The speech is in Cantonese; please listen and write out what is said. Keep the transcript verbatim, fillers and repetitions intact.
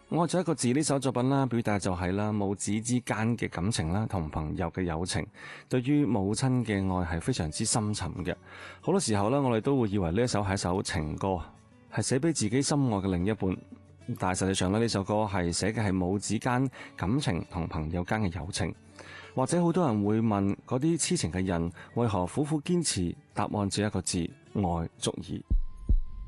愛就一個字呢首作品啦，表達就係啦母子之間嘅感情啦，同朋友嘅友情，對於母親嘅愛係非常之深沉嘅。好多時候呢，我哋都會以為呢一首係一首情歌，係寫俾自己心愛嘅另一半。但係實際上呢，呢首歌係寫嘅係母子間感情同朋友間嘅友情。或者好多人會問，嗰啲痴情嘅人為何苦苦堅持？答案只有一個字：愛足矣。